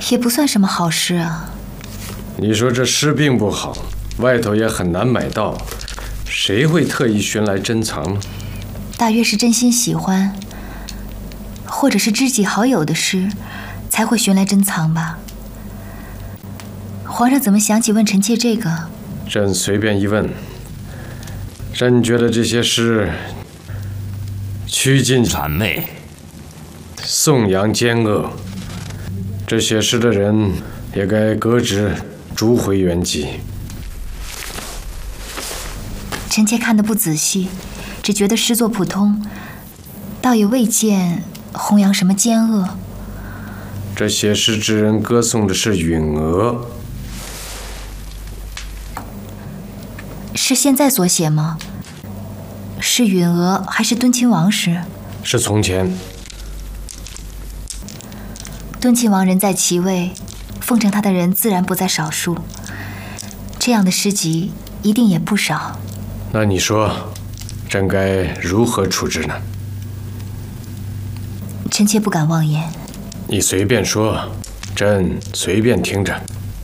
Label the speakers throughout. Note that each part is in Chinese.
Speaker 1: 也不算什么好诗啊。
Speaker 2: 你说这诗并不好，外头也很难买到，谁会特意寻来珍藏呢？
Speaker 1: 大约是真心喜欢，或者是知己好友的诗，才会寻来珍藏吧。皇上怎么想起问臣妾这个？
Speaker 2: 朕随便一问。朕觉得这些诗趋近谄媚，颂扬奸恶，这写诗的人也该革职，逐回原籍。
Speaker 1: 臣妾看得不仔细，只觉得诗作普通，倒也未见弘扬什么奸恶。
Speaker 2: 这写诗之人歌颂的是允娥，
Speaker 1: 是现在所写吗？是允娥还是敦亲王时？
Speaker 2: 是从前。
Speaker 1: 敦亲王人在其位，奉承他的人自然不在少数。这样的诗集一定也不少。
Speaker 2: 那你说，朕该如何处置呢？
Speaker 1: 臣妾不敢妄言。
Speaker 2: 你随便说，朕随便听着。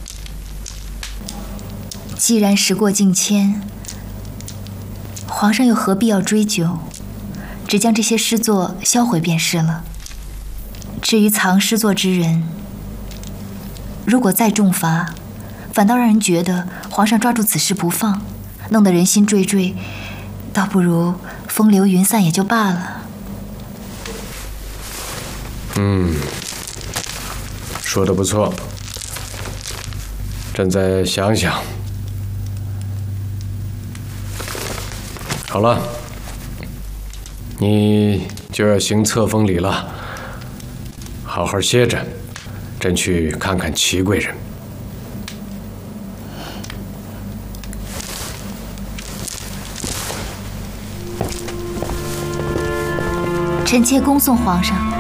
Speaker 1: 既然时过境迁，皇上又何必要追究？只将这些诗作销毁便是了。至于藏诗作之人，如果再重罚，反倒让人觉得皇上抓住此事不放，弄得人心惴惴，倒不如风流云散也就罢了。
Speaker 2: 说得不错，朕再想想。好了，你就要行册封礼了，好好歇着，朕去看看祺贵人。
Speaker 1: 臣妾恭送皇上。